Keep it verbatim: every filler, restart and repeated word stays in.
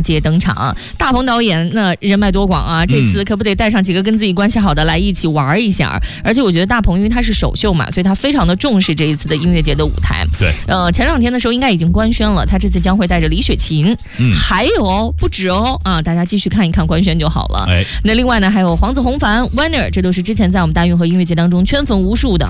节登场。大鹏导演那人脉多广啊，这次可不得带上几个跟自己关系好的来一起玩一下。嗯、而且我觉得大鹏因为他是首秀嘛，所以他非常的重视这一次的音乐节的舞台。 对， 呃，前两天的时候应该已经官宣了，他这次将会带着李雪琴，嗯，还有哦，不止哦啊，大家继续看一看官宣就好了。哎，那另外呢，还有黄子弘凡、Winner， 这都是之前在我们大运河音乐节当中圈粉无数的。